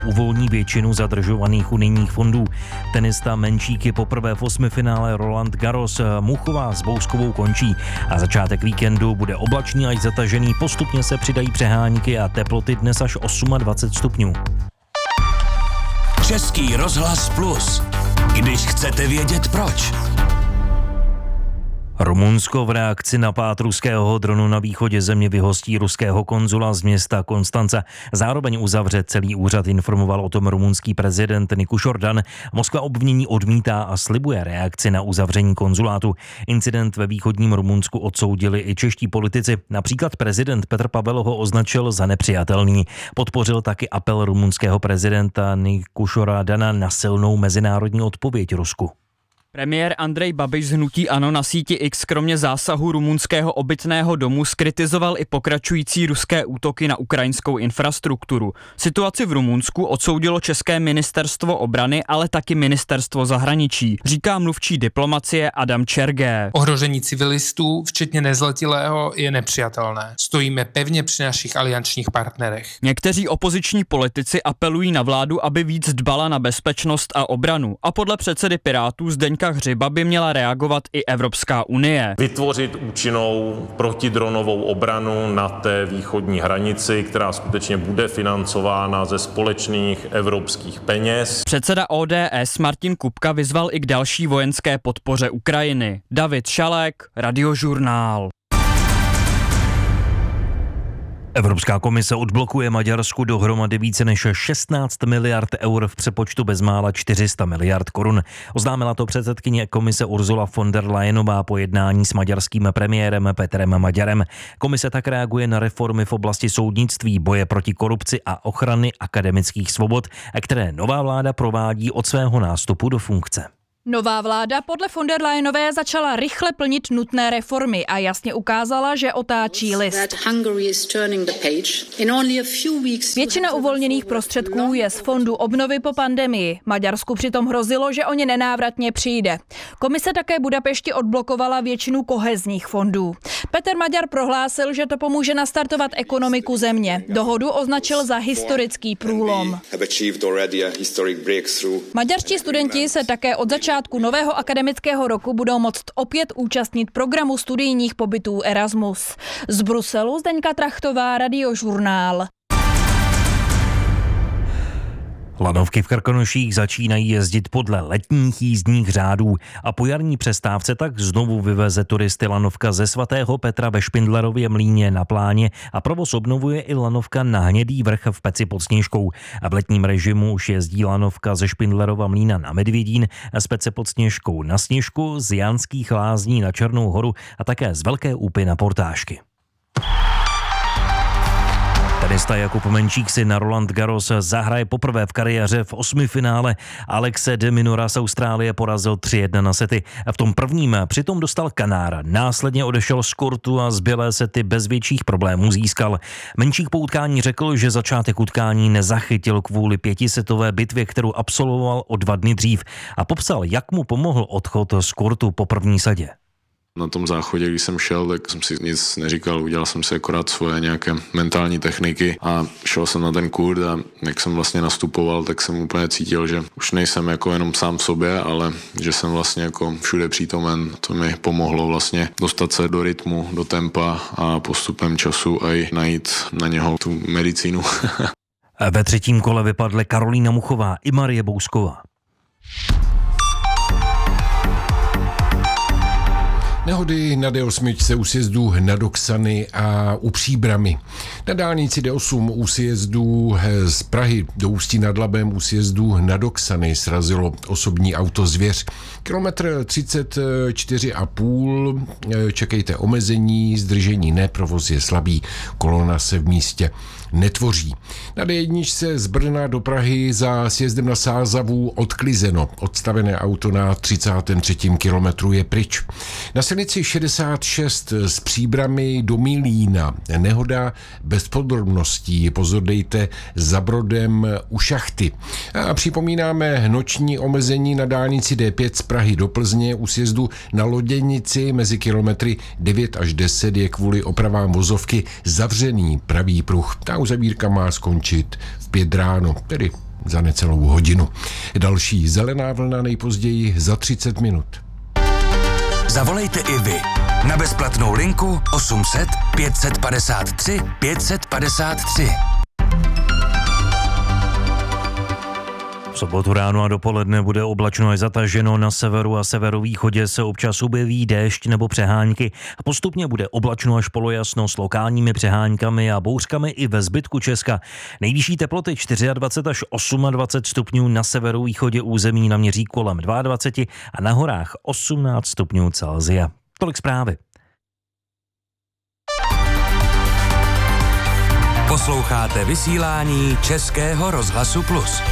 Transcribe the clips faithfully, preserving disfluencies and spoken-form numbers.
uvolní většinu zadržovaných unijních fondů. Tenista Menčíky poprvé v osmifinále Roland Garros. Muchová s Bouskovou končí a začátek víkendu bude oblačný až zatažený. Postupně se přidají přehánky a teploty dnes až dvacet osm stupňů. Český rozhlas Plus. Když chcete vědět proč. Rumunsko v reakci na pád ruského dronu na východě země vyhostí ruského konzula z města Konstanca. Zároveň uzavře celý úřad, informoval o tom rumunský prezident Nikuš Dan. Moskva obvinění odmítá a slibuje reakci na uzavření konzulátu. Incident ve východním Rumunsku odsoudili i čeští politici. Například prezident Petr Pavel ho označil za nepřijatelný. Podpořil taky apel rumunského prezidenta Nikuša Dana na silnou mezinárodní odpověď Rusku. Premiér Andrej Babiš z hnutí ANO na síti X kromě zásahu rumunského obytného domu zkritizoval i pokračující ruské útoky na ukrajinskou infrastrukturu. Situaci v Rumunsku odsoudilo České ministerstvo obrany, ale taky ministerstvo zahraničí, říká mluvčí diplomacie Adam Čergé. Ohrožení civilistů, včetně nezletilého, je nepřijatelné. Stojíme pevně při našich aliančních partnerech. Někteří opoziční politici apelují na vládu, aby víc dbala na bezpečnost a obranu. A podle předsedy Pirátů Zdeňka Hřiba by měla reagovat i Evropská unie. Vytvořit účinnou protidronovou obranu na té východní hranici, která skutečně bude financována ze společných evropských peněz. Předseda O D S Martin Kupka vyzval i k další vojenské podpoře Ukrajiny. David Šalek, Radiožurnál. Evropská komise odblokuje Maďarsku dohromady více než šestnáct miliard eur v přepočtu bezmála čtyři sta miliard korun. Oznámila to předsedkyně komise Ursula von der Leyenová po jednání s maďarským premiérem Petrem Maďarem. Komise tak reaguje na reformy v oblasti soudnictví, boje proti korupci a ochrany akademických svobod, které nová vláda provádí od svého nástupu do funkce. Nová vláda podle von der Leyenové začala rychle plnit nutné reformy a jasně ukázala, že otáčí list. Většina uvolněných prostředků je z fondu obnovy po pandemii. Maďarsku přitom hrozilo, že o ně nenávratně přijde. Komise také Budapešti odblokovala většinu kohezních fondů. Petr Maďar prohlásil, že to pomůže nastartovat ekonomiku země. Dohodu označil za historický průlom. Maďarští studenti se také od začátku začátku nového akademického roku budou moct opět účastnit programu studijních pobytů Erasmus. Z Bruselu Zdeňka Trachtová, Radiožurnál. Lanovky v Krkonoších začínají jezdit podle letních jízdních řádů a po jarní přestávce tak znovu vyveze turisty lanovka ze svatého Petra ve Špindlerově mlýně na Pláně a provoz obnovuje i lanovka na Hnědý vrch v Peci pod Sněžkou. A v letním režimu už jezdí lanovka ze Špindlerova mlýna na Medvědín, z Pece pod Sněžkou na Sněžku, z Janských lázní na Černou horu a také z Velké Úpy na Portášky. Tenista Jakub Menčík si na Roland Garros zahraje poprvé v kariéře v osmifinále. Alexe de Minaura z Austrálie porazil tři jedna na sety. V tom prvním přitom dostal Kanára. Následně odešel z kurtu a zbylé sety bez větších problémů získal. Menčík po utkání řekl, že začátek utkání nezachytil kvůli pětisetové bitvě, kterou absolvoval o dva dny dřív, a popsal, jak mu pomohl odchod z kurtu po první sadě. Na tom záchodě, když jsem šel, tak jsem si nic neříkal, udělal jsem si akorát svoje nějaké mentální techniky a šel jsem na ten kurt a jak jsem vlastně nastupoval, tak jsem úplně cítil, že už nejsem jako jenom sám v sobě, ale že jsem vlastně jako všude přítomen. To mi pomohlo vlastně dostat se do rytmu, do tempa a postupem času i najít na něho tu medicínu. Ve třetím kole vypadly Karolína Muchová i Marie Bousková. Nehody na D osm u sjezdu nad Oksany a u Příbrami. Na dálnici D osm u sjezdu z Prahy do Ústí nad Labem u sjezdu nad Oksany srazilo osobní auto Zvěř. Kilometr třicet čtyři a půl, čekejte omezení, zdržení ne, provoz je slabý, kolona se v místě netvoří. Na D jedna z Brna do Prahy za sjezdem na Sázavu odklizeno. Odstavené auto na třicátém třetím kilometru je pryč. Na silnici šedesát šest z Příbrami do Milína nehoda bez podrobností. Pozor dejte za Brodem u Šachty. A připomínáme noční omezení na dálnici D pět z Prahy do Plzně u sjezdu na Loděnici mezi kilometry devět až deset je kvůli opravám vozovky zavřený pravý pruh. Ta uzavírka má skončit v pět ráno, tedy za necelou hodinu. Další Zelená vlna nejpozději za třicet minut. Zavolejte i vy na bezplatnou linku osm set pět set padesát tři pět set padesát tři. V sobotu ráno a dopoledne bude oblačno až zataženo, na severu a severovýchodě se občas objeví déšť nebo přehánky. Postupně bude oblačno až polojasno s lokálními přehánkami a bouřkami i ve zbytku Česka. Nejvyšší teploty dvacet čtyři až dvacet osm stupňů, na severovýchodě území naměří kolem dvacet dva a na horách osmnáct stupňů Celsia. Tolik zprávy. Posloucháte vysílání Českého rozhlasu Plus.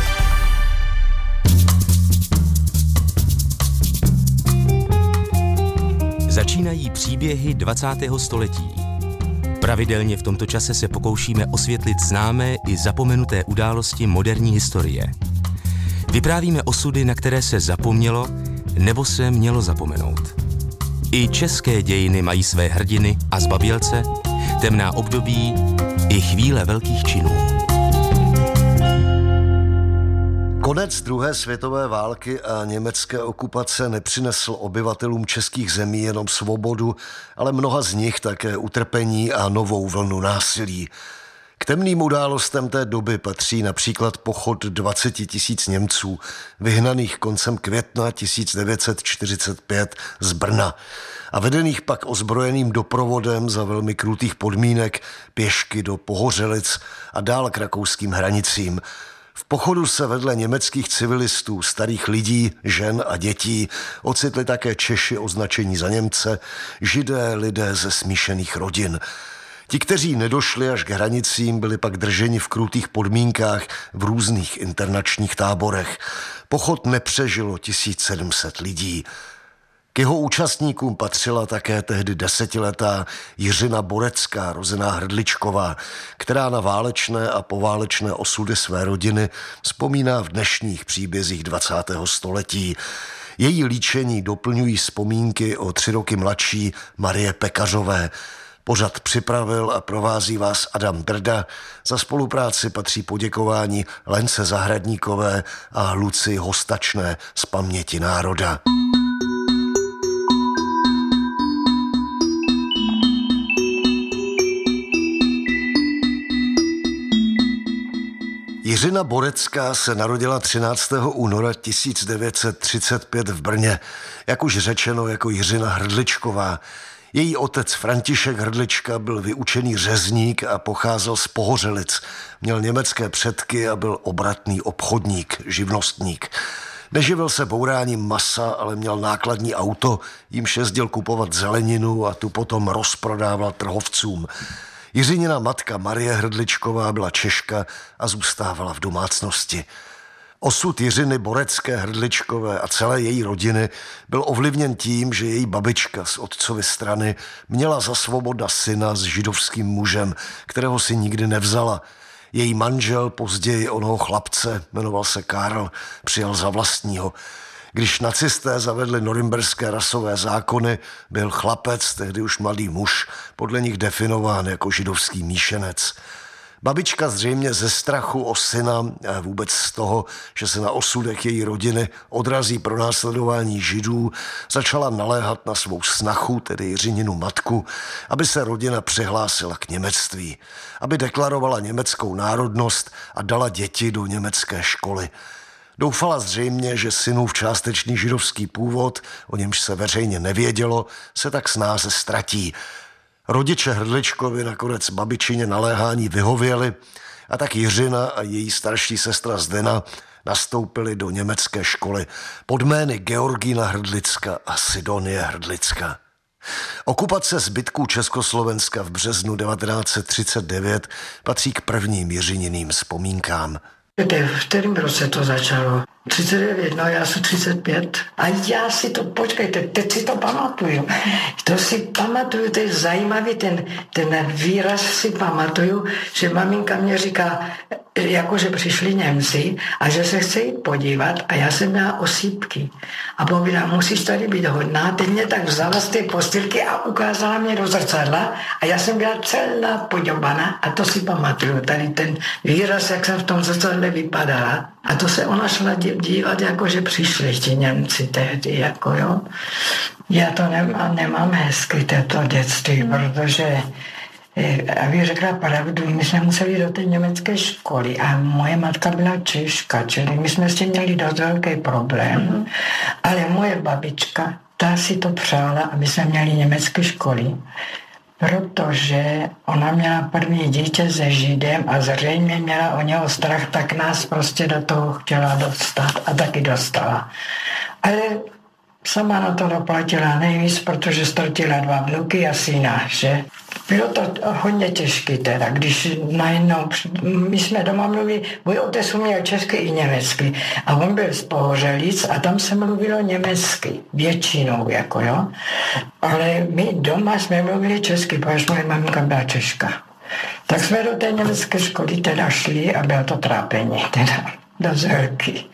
Začínají příběhy dvacátého století. Pravidelně v tomto čase se pokoušíme osvětlit známé i zapomenuté události moderní historie. Vyprávíme osudy, na které se zapomnělo nebo se mělo zapomenout. I české dějiny mají své hrdiny a zbabělce, temná období i chvíle velkých činů. Konec druhé světové války a německé okupace nepřinesl obyvatelům českých zemí jenom svobodu, ale mnoha z nich také utrpení a novou vlnu násilí. K temným událostem té doby patří například pochod dvacet tisíc Němců, vyhnaných koncem května tisíc devět set čtyřicet pět z Brna a vedených pak ozbrojeným doprovodem za velmi krutých podmínek pěšky do Pohořelic a dál k rakouským hranicím. V pochodu se vedle německých civilistů, starých lidí, žen a dětí ocitli také Češi označení za Němce, Židé, lidé ze smíšených rodin. Ti, kteří nedošli až k hranicím, byli pak drženi v krutých podmínkách v různých internačních táborech. Pochod nepřežilo tisíc sedm set lidí. K jeho účastníkům patřila také tehdy desetiletá Jiřina Borecká, rozená Hrdličková, která na válečné a poválečné osudy své rodiny vzpomíná v dnešních příbězích dvacátého století. Její líčení doplňují vzpomínky o tři roky mladší Marie Pekařové. Pořad připravil a provází vás Adam Drda. Za spolupráci patří poděkování Lence Zahradníkové a Luci Hostačné z Paměti národa. Jiřina Borecká se narodila třináctého února tisíc devět set třicet pět v Brně, jak už řečeno jako Jiřina Hrdličková. Její otec František Hrdlička byl vyučený řezník a pocházel z Pohořelic. Měl německé předky a byl obratný obchodník, živnostník. Neživil se bouráním masa, ale měl nákladní auto, jímž jezdil kupovat zeleninu a tu potom rozprodával trhovcům. Jiřinina matka Marie Hrdličková byla Češka a zůstávala v domácnosti. Osud Jiřiny Borecké Hrdličkové a celé její rodiny byl ovlivněn tím, že její babička z otcovy strany měla za svoboda syna s židovským mužem, kterého si nikdy nevzala. Její manžel, později onoho chlapce, jmenoval se Karl, přijal za vlastního. Když nacisté zavedli norimberské rasové zákony, byl chlapec, tehdy už mladý muž, podle nich definován jako židovský míšenec. Babička zřejmě ze strachu o syna a vůbec z toho, že se na osudech její rodiny odrazí pronásledování židů, začala naléhat na svou snachu, tedy Jiřininu matku, aby se rodina přihlásila k němectví, aby deklarovala německou národnost a dala děti do německé školy. Doufala zřejmě, že synův částečný židovský původ, o němž se veřejně nevědělo, se tak snáze ztratí. Rodiče Hrdličkovi nakonec babičině naléhání vyhověli a tak Jiřina a její starší sestra Zdena nastoupili do německé školy pod jmény Georgína Hrdlicka a Sidonie Hrdlicka. Okupace zbytků Československa v březnu devatenáct set třicet devět patří k prvním Jiřininým vzpomínkám. V kterém roce to začalo? třicet devět, no já jsem třicet pět. A já si to, počkejte, teď si to pamatuju. To si pamatuju, to je zajímavý, ten, ten výraz si pamatuju, že maminka mě říká, jako že přišli Němci a že se chce jít podívat a já jsem měla osýpky. A povídala, musíš tady být hodná. Teď mě tak vzala z té postýlky a ukázala mě do zrcadla a já jsem byla celá poděbaná a to si pamatuju. Tady ten výraz, jak jsem v tom zrcadle vypadala. A to se ona šla dívat, jako že přišli ti Němci tehdy, jako jo. Já to nemám, nemám hezky, to dětství, protože abych řekla pravdu, my jsme museli do té německé školy a moje matka byla Češka, čili my jsme s tím měli dost velký problém, mm. ale moje babička, ta si to přála, aby jsme měli německé školy, protože ona měla první dítě se Židem a zřejmě měla o něho strach, tak nás prostě do toho chtěla dostat a taky dostala. Ale sama na to doplatila nejvíc, protože ztratila dva vnuky a syna, že? Bylo to hodně těžké teda, když najednou, my jsme doma mluvili, můj otec uměl česky i německy a on byl z Pohořelic a tam se mluvilo německy, většinou, jako jo. Ale my doma jsme mluvili česky, protože moje maminka byla Češka. Tak jsme do té německé školy teda šli a bylo to trápení, teda dost velký.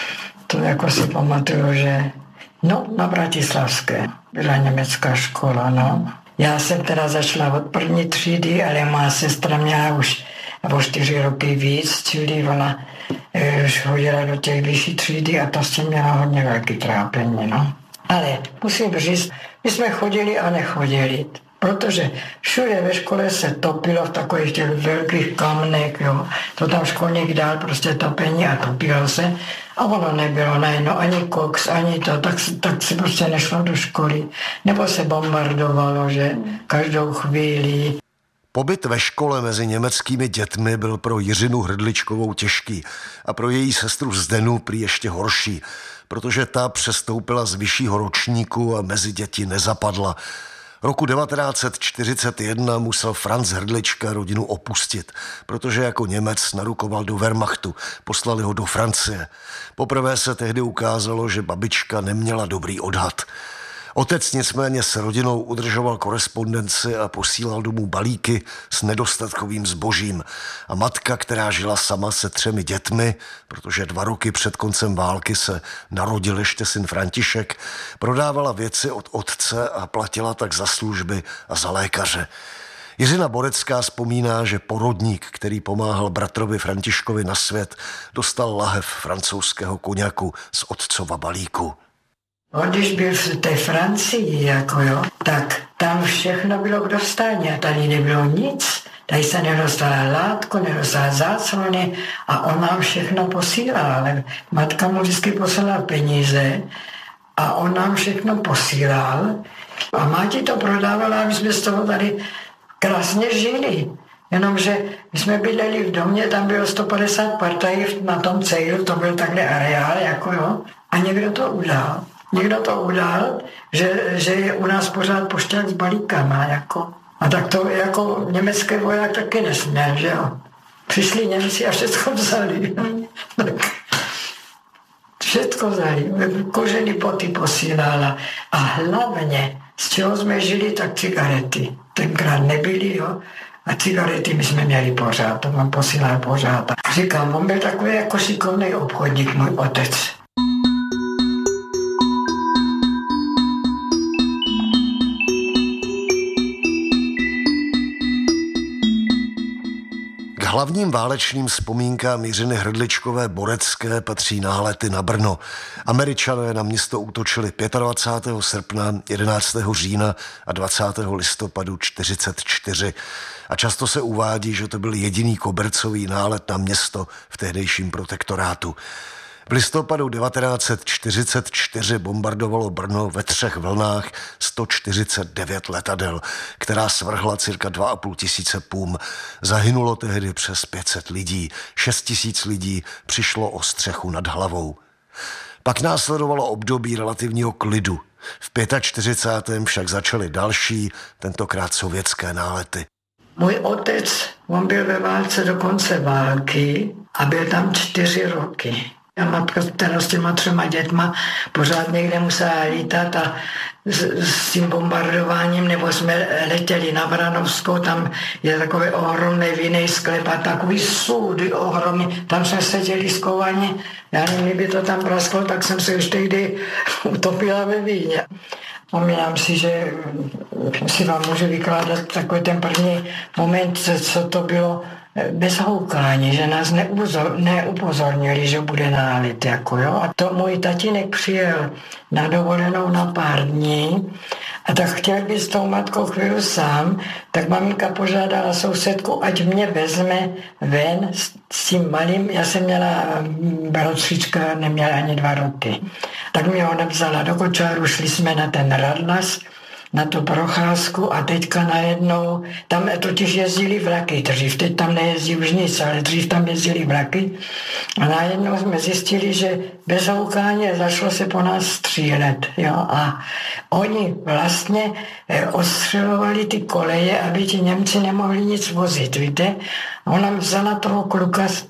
To jako si pamatuju, že no, na Bratislavské byla německá škola, no. Já jsem teda začala od první třídy, ale má sestra měla už o čtyři roky víc, čili ona e, už chodila do těch vyšší třídy a to s tím měla hodně velký trápení, no. Ale musím říct, my jsme chodili a nechodili, protože všude ve škole se topilo v takových těch velkých kamnech, jo. To tam školník dal prostě topení a topilo se. A ono nebylo najednou ani koks, ani to, tak, tak si prostě nešlo do školy. Nebo se bombardovalo, že každou chvíli. Pobyt ve škole mezi německými dětmi byl pro Jiřinu Hrdličkovou těžký a pro její sestru Zdenu prý ještě horší, protože ta přestoupila z vyššího ročníku a mezi děti nezapadla. Roku devatenáct set čtyřicet jedna musel Franz Hrdlička rodinu opustit, protože jako Němec narukoval do Wehrmachtu, poslali ho do Francie. Poprvé se tehdy ukázalo, že babička neměla dobrý odhad. Otec nicméně s rodinou udržoval korespondenci a posílal domů balíky s nedostatkovým zbožím. A matka, která žila sama se třemi dětmi, protože dva roky před koncem války se narodil ještě syn František, prodávala věci od otce a platila tak za služby a za lékaře. Jiřina Borecká vzpomíná, že porodník, který pomáhal bratrovi Františkovi na svět, dostal lahev francouzského koněku z otcova balíku. On když byl v té Francii, jako jo, tak tam všechno bylo k dostání a tady nebylo nic. Tady se nedostala látku, nedostala záclony a on nám všechno posílal. Ale matka mu vždycky poslala peníze a on nám všechno posílal. A máti to prodávala a my jsme z toho tady krásně žili. Jenomže my jsme bydleli v domě, tam bylo sto padesát partají na tom cejlu, to byl takhle areál, jako jo, a někdo to udal. Někdo to udal, že, že je u nás pořád pošťák s balíkama, jako. A tak to jako německý voják taky nesměl, že jo. Přišli Němci a všechno vzali. Tak všechno vzali. Kožený boty posílala. A hlavně, z čeho jsme žili, tak cigarety. Tenkrát nebyly, jo. A cigarety my jsme měli pořád, to mám posílal pořád. A říkám, on byl takový jako šikovný obchodník, můj otec. K hlavním válečným vzpomínkám Jiřiny Hrdličkové Borecké patří nálety na Brno. Američané na město útočili dvacátého pátého srpna, jedenáctého října a dvacátého listopadu čtyřicet čtyři. A často se uvádí, že to byl jediný kobercový nálet na město v tehdejším protektorátu. V listopadu devatenáct set čtyřicet čtyři bombardovalo Brno ve třech vlnách sto čtyřicet devět letadel, která svrhla cirka dva a půl tisíce pum. Zahynulo tehdy přes pět set lidí, šest tisíc lidí přišlo o střechu nad hlavou. Pak následovalo období relativního klidu. V čtyřicátém pátém však začaly další, tentokrát sovětské nálety. Můj otec, on byl ve válce do konce války a byl tam čtyři roky. A matka teda s těma třema dětma pořád někde musela lítat a s, s tím bombardováním, nebo jsme letěli na Vranovskou, tam je takový ohromný vinný sklep a takový súdy ohromný, tam jsme seděli skovaní, já nevím, kdyby to tam prasklo, tak jsem se už tehdy utopila ve víně. Vzpomínám si, že si vám můžu vykládat takový ten první moment, co to bylo bez houkání, že nás neupozor, neupozornili, že bude nálet. Jako, jo. A to můj tatínek přijel na dovolenou na pár dní a tak chtěl být s tou matkou chvíli sám, tak maminka požádala sousedku, ať mě vezme ven s, s tím malým. Já jsem měla bratříčka, neměla ani dva roky. Tak mě ona vzala do kočáru, šli jsme na ten Radlas, na tu procházku a teďka najednou, tam totiž jezdili vlaky dřív, teď tam nejezdí už nic, ale dřív tam jezdili vlaky a najednou jsme zjistili, že bez houkání začalo se po nás střílet, jo, a oni vlastně ostřelovali ty koleje, aby ti Němci nemohli nic vozit, víte. Ona vzala toho kluka z,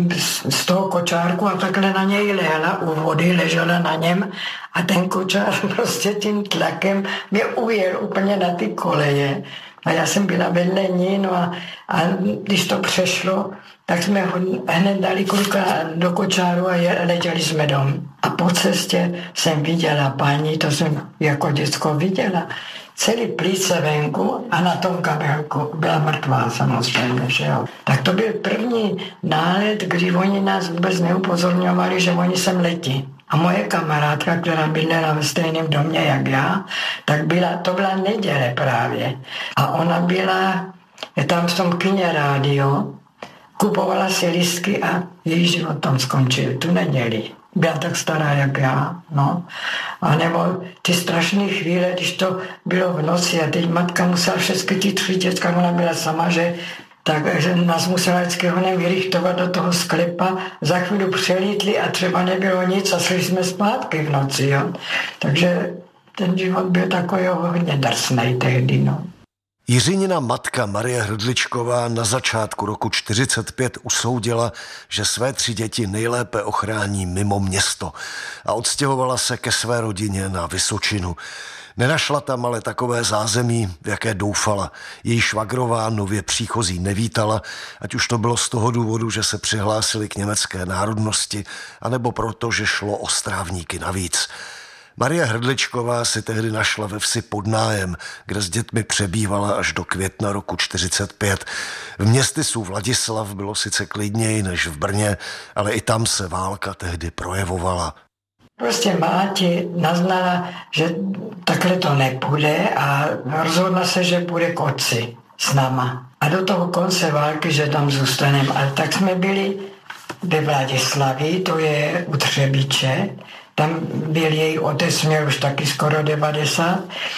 z toho kočárku a takhle na něj lehla u vody, ležela na něm a ten kočár prostě tím tlakem mě ujel úplně na ty koleje. A já jsem byla vedle ní, no a, a když to přešlo, tak jsme ho hned dali kluka do kočáru a je, letěli jsme dom. A po cestě jsem viděla paní, to jsem jako děcko viděla, celý plíce venku a na tom kabelku byla mrtvá samozřejmě, že jo. Tak to byl první nálet, kdy oni nás vůbec neupozorňovali, že oni sem letí. A moje kamarádka, která bydlela ve stejném domě jak já, tak byla, to byla neděle právě. A ona byla tam v tom kině rádio, kupovala si lístky a její život tam skončil tu neděli. Byla tak stará jak já, no. A nebo ty strašné chvíle, když to bylo v noci a teď matka musela všechny ty tři děcka, ona byla sama, že takže nás musela vždycky honem vyrichtovat do toho sklepa, za chvíli přelítli a třeba nebylo nic a šli jsme zpátky v noci, jo. Takže ten život byl takový hodně drsnej tehdy, no. Jiřinina matka Marie Hrdličková na začátku roku čtyřicet pět usoudila, že své tři děti nejlépe ochrání mimo město a odstěhovala se ke své rodině na Vysočinu. Nenašla tam ale takové zázemí, v jaké doufala. Její švagrová nově příchozí nevítala, ať už to bylo z toho důvodu, že se přihlásili k německé národnosti, anebo proto, že šlo o strávníky navíc. Marie Hrdličková si tehdy našla ve vsi podnájem, kde s dětmi přebývala až do května roku čtyřicet pět. V městysu Vladislav bylo sice klidněji než v Brně, ale i tam se válka tehdy projevovala. Prostě máti naznala, že takhle to nepůjde a rozhodla se, že půjde k otci s náma. A do toho konce války, že tam zůstaneme. Ale tak jsme byli ve Vladislavi, to je u Třebíče. Tam byl její otec, měl už taky skoro devadesát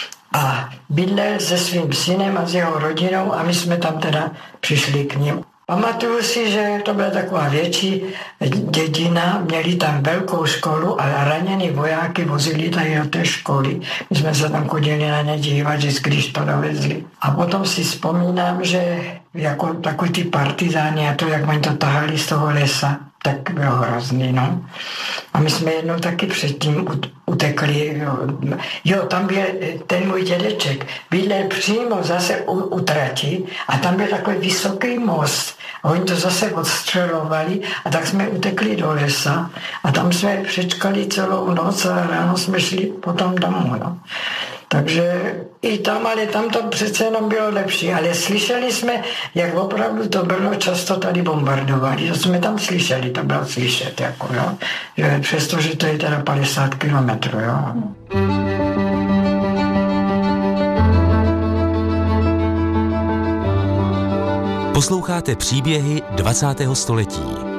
a bydlel se svým synem a s jeho rodinou a my jsme tam teda přišli k ním. Pamatuju si, že to byla taková větší dědina, měli tam velkou školu a raněný vojáky vozili tady do té školy. My jsme se tam chodili na ně dívat, když to dovezli. A potom si vzpomínám, že jako takový ty partizáni a to, jak oni to tahali z toho lesa, tak bylo hrozný, no. A my jsme jednou taky předtím utekli. Jo, jo tam byl ten můj dědeček, bydlel přímo zase u, u trati a tam byl takový vysoký most. A oni to zase odstřelovali a tak jsme utekli do lesa a tam jsme přečkali celou noc a ráno jsme šli potom domů, no. Takže i tam, ale tam to přece jenom bylo lepší. Ale slyšeli jsme, jak opravdu to bylo často tady bombardovali. To jsme tam slyšeli, to bylo slyšet, jako, jo. Že přesto, že to je teda padesát kilometrů, jo. Posloucháte příběhy dvacátého století.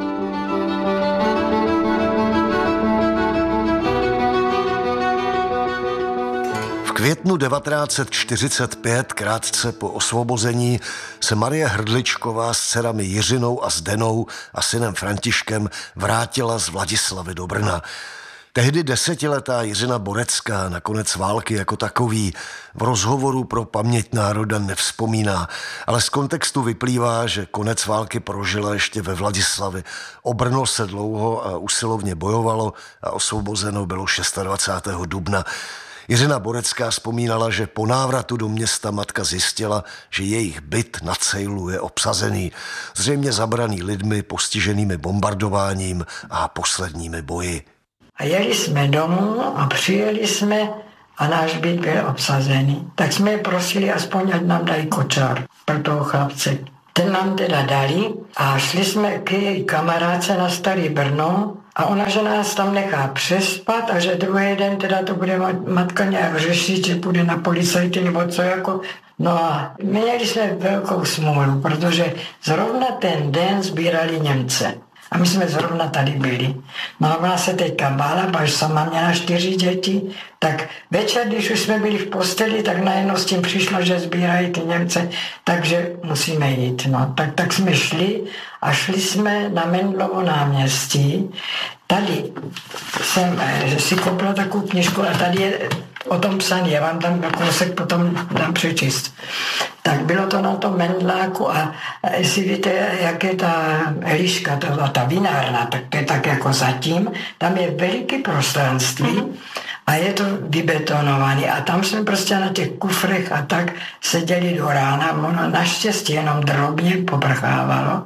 V květnu devatenáct čtyřicet pět, krátce po osvobození, se Marie Hrdličková s dcerami Jiřinou a Zdenou a synem Františkem vrátila z Vladislavy do Brna. Tehdy desetiletá Jiřina Borecká na konec války jako takový v rozhovoru pro Paměť národa nevzpomíná, ale z kontextu vyplývá, že konec války prožila ještě ve Vladislavi. O Brno se dlouho a usilovně bojovalo a osvobozeno bylo dvacátého šestého dubna. Jiřina Borecká vzpomínala, že po návratu do města matka zjistila, že jejich byt na Cejlu je obsazený, zřejmě zabraný lidmi postiženými bombardováním a posledními boji. A jeli jsme domů a přijeli jsme a náš byt byl obsazený. Tak jsme je prosili aspoň, ať nám dají kočár pro toho chlapce. Ten nám teda dali a šli jsme k její kamarádce na Starý Brno a ona, že nás tam nechá přespat a že druhý den teda to bude matka nějak řešit, že půjde na policajty nebo co jako. No a měli jsme velkou smůlu, protože zrovna ten den sbírali Němce. A my jsme zrovna tady byli. No a ona se teďka bála, protože sama měla čtyři děti, tak večer, když už jsme byli v posteli, tak najednou s tím přišlo, že sbírají ty Němce, takže musíme jít. No, tak, tak jsme šli a šli jsme na Mendlovo náměstí. Tady jsem si koupila takovou knižku a tady je o tom psaný, já vám tam kousek potom dám přečíst. Tak bylo to na tom Mendláku a jestli víte, jak je ta Eliška, ta, ta vinárna, tak to je tak jako zatím, tam je veliké prostranství a je to vybetonované a tam jsme prostě na těch kufrech a tak seděli do rána, ono naštěstí jenom drobně poprchávalo.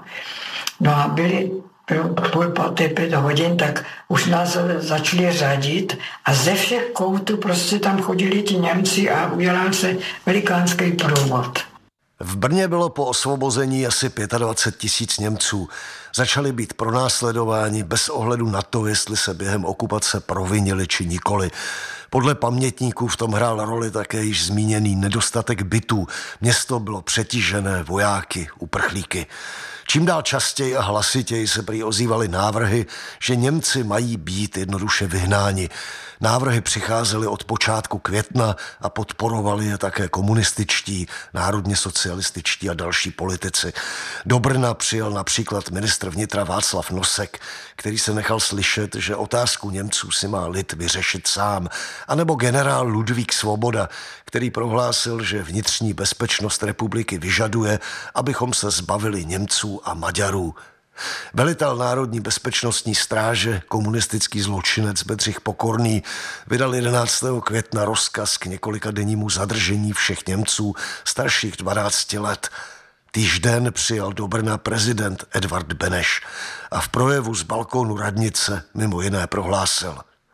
No a byli půl po té pět hodin, tak už nás začali řadit a ze všech koutů prostě tam chodili ti Němci a udělal se velikánský průvod. V Brně bylo po osvobození asi dvacet pět tisíc Němců. Začali být pronásledováni bez ohledu na to, jestli se během okupace provinili či nikoli. Podle pamětníků v tom hrál roli také již zmíněný nedostatek bytů. Město bylo přetížené vojáky, uprchlíky. Čím dál častěji a hlasitěji se prý ozývaly návrhy, že Němci mají být jednoduše vyhnáni. Návrhy přicházely od počátku května a podporovali je také komunističtí, národně socialističtí a další politici. Do Brna přijel například ministr vnitra Václav Nosek, který se nechal slyšet, že otázku Němců si má lid vyřešit sám. A nebo generál Ludvík Svoboda, který prohlásil, že vnitřní bezpečnost republiky vyžaduje, abychom se zbavili Němců a Maďarů. Velitel Národní bezpečnostní stráže, komunistický zločinec Bedřich Pokorný, vydal jedenáctého května rozkaz k několikadennímu zadržení všech Němců starších dvanácti let. Týž den přijal do Brna prezident Edvard Beneš a v projevu z balkónu radnice mimo jiné prohlásil: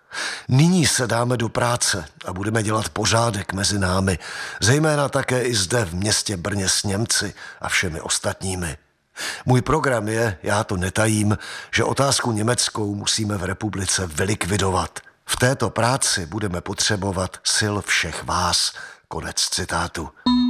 nyní se dáme do práce a budeme dělat pořádek mezi námi, zejména také i zde v městě Brně s Němci a všemi ostatními. Můj program je, já to netajím, že otázku německou musíme v republice vylikvidovat. V této práci budeme potřebovat sil všech vás. Konec citátu.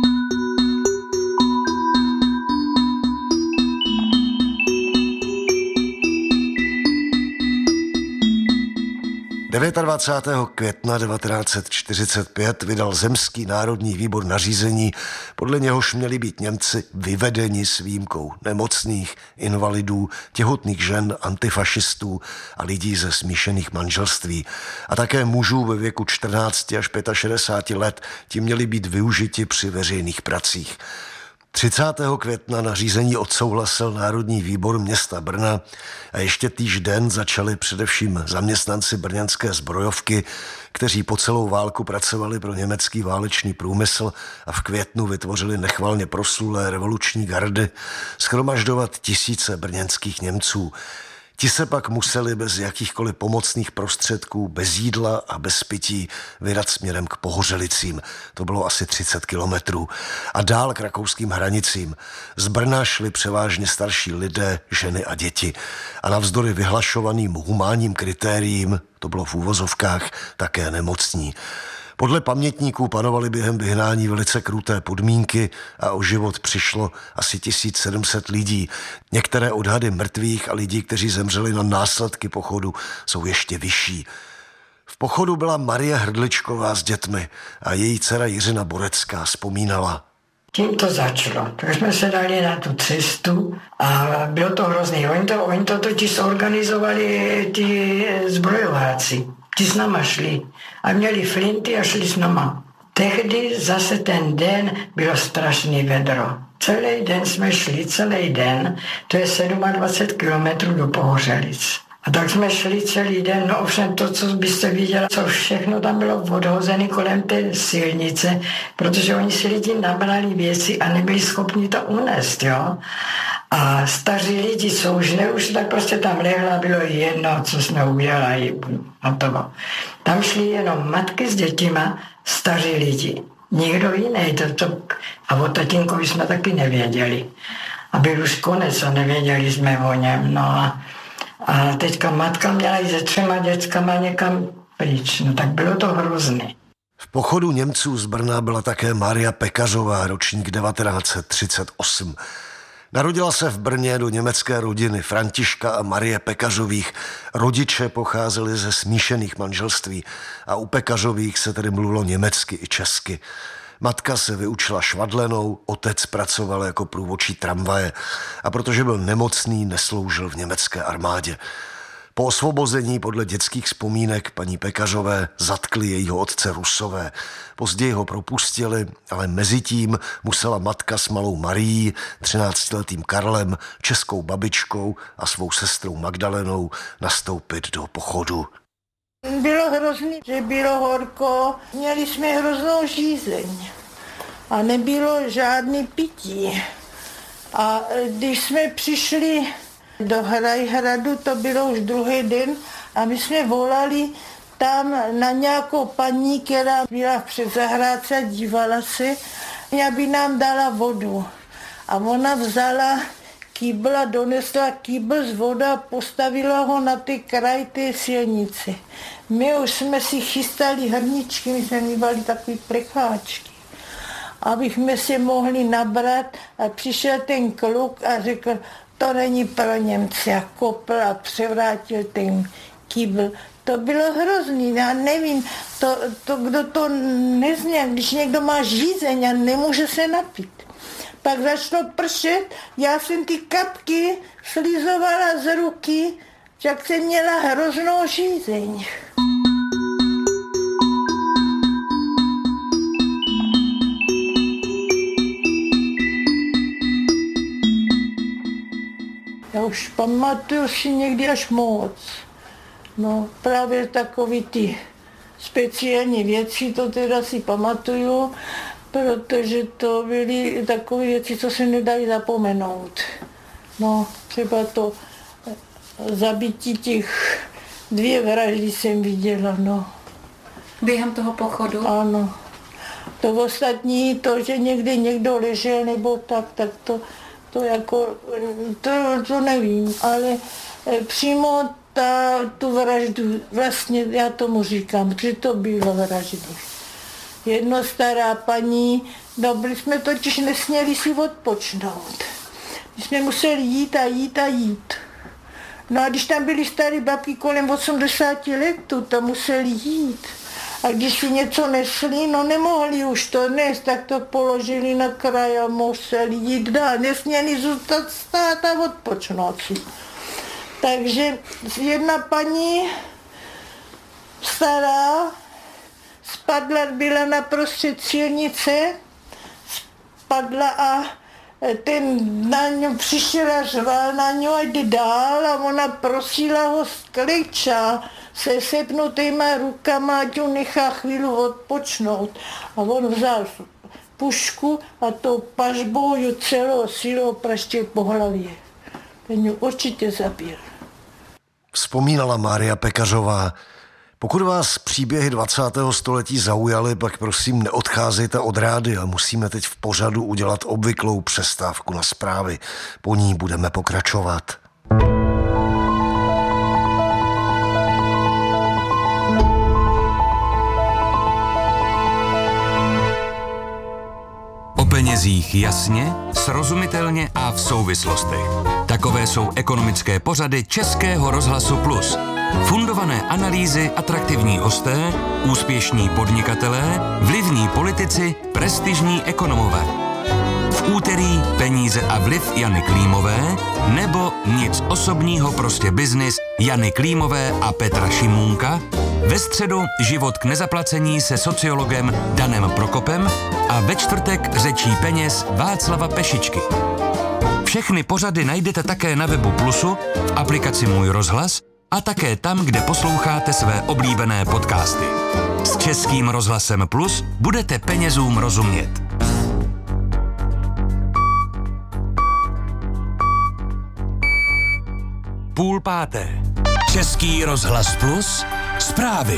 dvacátého devátého května devatenáct set čtyřicet pět vydal Zemský národní výbor nařízení, podle něhož měli být Němci vyvedeni s výjimkou nemocných, invalidů, těhotných žen, antifašistů a lidí ze smíšených manželství. A také mužů ve věku čtrnácti až šedesáti pěti let ti měli být využiti při veřejných pracích. třicátého května nařízení odsouhlasil Národní výbor města Brna a ještě týž den začali především zaměstnanci brněnské zbrojovky, kteří po celou válku pracovali pro německý válečný průmysl a v květnu vytvořili nechvalně proslulé revoluční gardy, shromažďovat tisíce brněnských Němců. Ti se pak museli bez jakýchkoliv pomocných prostředků, bez jídla a bez pití vydat směrem k Pohořelicím. To bylo asi třicet kilometrů. A dál k rakouským hranicím. Z Brna šli převážně starší lidé, ženy a děti. A navzdory vyhlašovaným humánním kritériím, to bylo v úvozovkách, také nemocní. Podle pamětníků panovaly během vyhnání velice kruté podmínky a o život přišlo asi tisíc sedm set lidí. Některé odhady mrtvých a lidí, kteří zemřeli na následky pochodu, jsou ještě vyšší. V pochodu byla Marie Hrdličková s dětmi a její dcera Jiřina Borecká vzpomínala: tím to začalo. Tak jsme se dali na tu cestu a bylo to hrozný. Oni to, oni to totiž organizovali ty zbrojováci. Ti s náma šli a měli flinty a šli s náma. Tehdy zase ten den bylo strašný vedro. Celý den jsme šli, celý den, to je dvacet sedm kilometrů do Pohořelic. A tak jsme šli celý den, no ovšem to, co byste viděla, co všechno tam bylo odhozené kolem té silnice, protože oni si lidi nabrali věci a nebyli schopni to unést, jo. A staří lidi, co už neušli, tak prostě tam lehla, bylo jedno, co jsme udělali. Hotovo. Tam šli jenom matky s dětima, staří lidi. Nikdo jiný. To, to, a o tatínkovi jsme taky nevěděli. A byl už konec a nevěděli jsme o něm. No a, a teďka matka měla i se třema dětskama někam pryč. No tak bylo to hrozné. V pochodu Němců z Brna byla také Maria Pekařová, ročník devatenáct set třicet osm. Narodila se v Brně do německé rodiny Františka a Marie Pekařových. Rodiče pocházeli ze smíšených manželství a u Pekařových se tedy mluvilo německy i česky. Matka se vyučila švadlenou, otec pracoval jako průvodčí tramvaje a protože byl nemocný, nesloužil v německé armádě. Po osvobození podle dětských vzpomínek paní Pekařové zatkli jejího otce Rusové. Později ho propustili, ale mezitím musela matka s malou Marií, třináctiletým Karlem, českou babičkou a svou sestrou Magdalenou nastoupit do pochodu. Bylo hrozný, že bylo horko, měli jsme hroznou žízeň a nebylo žádný pití. A když jsme přišli do Hrajhradu, to bylo už druhý den a my jsme volali tam na nějakou paní, která byla v předzahrádce a dívala se, aby nám dala vodu. A ona vzala kýbl a donesla kýbl z voda a postavila ho na ty kraj té silnice. My už jsme si chystali hrničky, my jsme mývali takové plecháčky, abychom si mohli nabrat a přišel ten kluk a řekl, to není pro Němce a kopl a převrátil ten kýbl. To bylo hrozný, já nevím, to, to, kdo to nezná, když někdo má žízeň a nemůže se napít. Pak začalo pršet, já jsem ty kapky slizovala z ruky, jak jsem měla hroznou žízeň. Já už pamatuju si někdy až moc. No právě takový ty speciální věci, to teda si pamatuju, protože to byly takové věci, co se nedají zapomenout. No třeba to zabití těch dvě vraždy jsem viděla, no. Během toho pochodu? Ano. To ostatní, to, že někde někdo ležel nebo tak, tak to, to jako, to, to nevím, ale přímo ta, tu vraždu, vlastně já tomu říkám, že to bylo vraždy. Jedno stará paní, no byli jsme totiž nesměli si odpočnout. My jsme museli jít a jít a jít. No a když tam byly staré babky kolem osmdesáti let, to museli jít. A když si něco nesli, no nemohli už to nést, tak to položili na kraj a museli jít dál. Nesměli zůstat stát a odpočnout si. Takže jedna paní stará spadla, byla na prostřed silnice, spadla a ten na ňu přišel a řval na ňu a jde dál a ona prosila ho skliča se sepnutýma rukama, ať ju nechá chvíli odpočnout. A on vzal pušku a tou pažbou ju celou silou praštil po hlavě. Ten ju určitě zabil. Vzpomínala Mária Pekařová. Pokud vás příběhy dvacátého století zaujaly, pak prosím neodcházejte od rádia. Musíme teď v pořadu udělat obvyklou přestávku na zprávy. Po ní budeme pokračovat. O penězích jasně, srozumitelně a v souvislostech. Takové jsou ekonomické pořady Českého rozhlasu Plus. Fundované analýzy, atraktivní hosté, úspěšní podnikatelé, vlivní politici, prestižní ekonomové. V úterý Peníze a vliv Jany Klímové nebo Nic osobního, prostě biznis Jany Klímové a Petra Šimůnka Ve středu život k nezaplacení se sociologem Danem Prokopem a ve čtvrtek řečí peněz Václava Pešičky. Všechny pořady najdete také na webu Plusu, v aplikaci Můj rozhlas a také tam, kde posloucháte své oblíbené podcasty. S Českým rozhlasem Plus budete penězům rozumět. Půl páté. Český rozhlas Plus. Zprávy.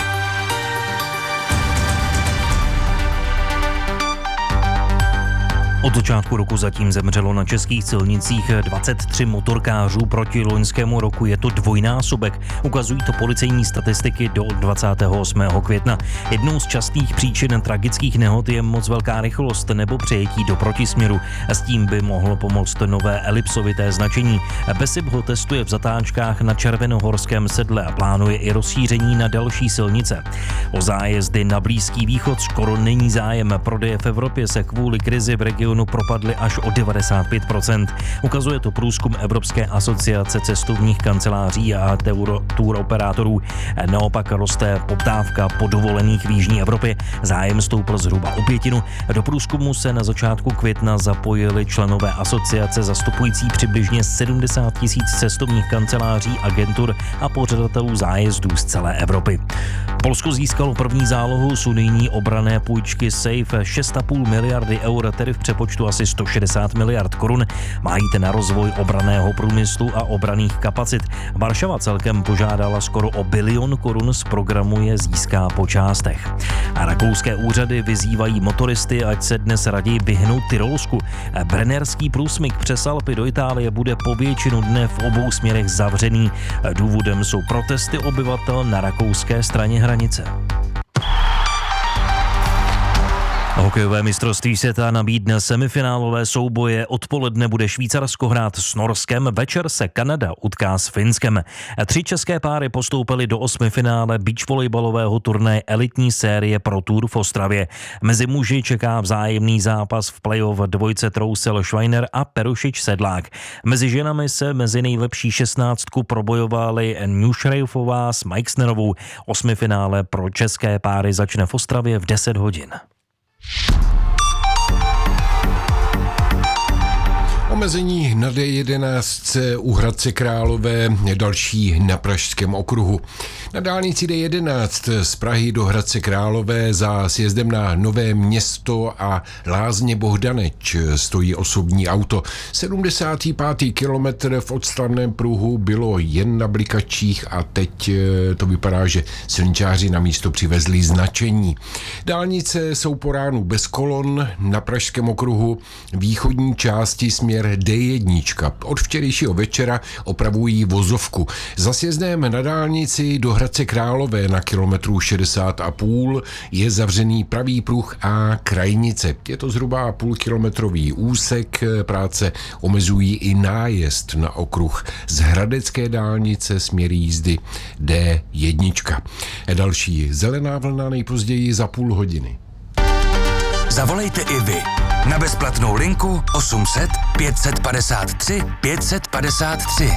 Od začátku roku zatím zemřelo na českých silnicích dvacet tři motorkářů, proti loňskému roku je to dvojnásobek. Ukazují to policejní statistiky do dvacátého osmého května. Jednou z častých příčin tragických nehod je moc velká rychlost nebo přejetí do protisměru. S tím by mohlo pomoct nové elipsovité značení. BESIP ho testuje v zatáčkách na Červenohorském sedle a plánuje i rozšíření na další silnice. O zájezdy na Blízký východ skoro není zájem. Prodeje v Evropě se kvůli krizi v regionu propadly až o devadesát pět procent. Ukazuje to průzkum Evropské asociace cestovních kanceláří a tour operátorů. Naopak roste poptávka po dovolených v jižní Evropě. Zájem stoupl zhruba o pětinu. Do průzkumu se na začátku května zapojili členové asociace zastupující přibližně sedmdesát tisíc cestovních kanceláří, agentur a pořadatelů zájezdů z celé Evropy. Polsko získalo první zálohu z unijní obranné půjčky SAFE šest a půl miliardy eur, tedy v přepočtu asi sto šedesát miliard korun. Má jít na rozvoj obranného průmyslu a obranných kapacit. Varšava celkem požádala skoro o bilion korun, z programu je získá po částech. A rakouské úřady vyzývají motoristy, ať se dnes raději vyhnou Tyrolsku. Brennerský průsmyk přes Alpy do Itálie bude po většinu dne v obou směrech zavřený. Důvodem jsou protesty obyvatel na rakouské straně hranice. Hokejové mistrovství světa nabídne semifinálové souboje. Odpoledne bude Švýcarsko hrát s Norskem, večer se Kanada utká s Finskem. Tři české páry postoupily do osmifinále beachvolejbalového turnaje elitní série Pro Tour v Ostravě. Mezi muži čeká vzájemný zápas v playoff dvojce Trousel Schweiner a Perušič Sedlák. Mezi ženami se mezi nejlepší šestnáctku probojovali Newšrejfová s Majksnerovou. Osmifinále pro české páry začne v Ostravě v deset hodin. Omezení na D jedenáct u Hradce Králové, další na Pražském okruhu. Na dálnici D jedenáct z Prahy do Hradce Králové za sjezdem na Nové Město a Lázně Bohdaneč stojí osobní auto. sedmdesátý pátý kilometr v odstavném pruhu bylo jen na blikačích a teď to vypadá, že silničáři na místo přivezli značení. Dálnice jsou po ránu bez kolon, na Pražském okruhu východní části směr D jedna. Od včerejšího večera opravují vozovku. Za sjezdem na dálnici do Hradce Králové na kilometru šedesát a půl je zavřený pravý pruh a krajnice. Je to zhruba půlkilometrový úsek. Práce omezují i nájezd na okruh z hradecké dálnice směr jízdy D jedna. Další zelená vlna nejpozději za půl hodiny. Zavolejte i vy na bezplatnou linku osm set pět padesát tři pět padesát tři.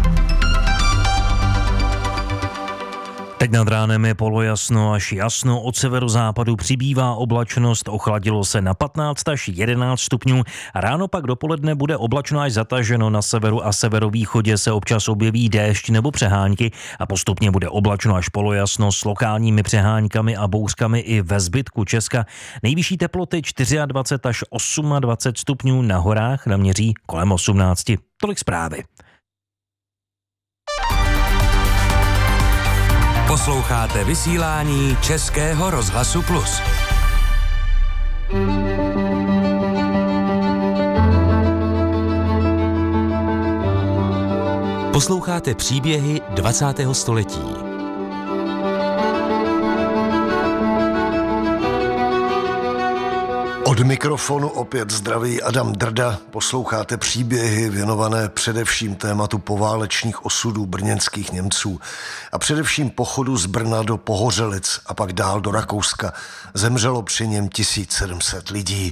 Teď nad ránem je polojasno až jasno, od severozápadu přibývá oblačnost, ochladilo se na patnáct až jedenáct stupňů. Ráno pak dopoledne bude oblačno až zataženo, na severu a severovýchodě se občas objeví déšť nebo přehánky a postupně bude oblačno až polojasno s lokálními přehánkami a bouřkami i ve zbytku Česka. Nejvyšší teploty dvacet čtyři až dvacet osm stupňů, na horách naměří kolem osmnáct. Tolik zprávy. Posloucháte vysílání Českého rozhlasu Plus. Posloucháte příběhy dvacátého století. Od mikrofonu opět zdraví Adam Drda. Posloucháte příběhy věnované především tématu poválečných osudů brněnských Němců a především pochodu z Brna do Pohořelic a pak dál do Rakouska. Zemřelo při něm tisíc sedm set lidí.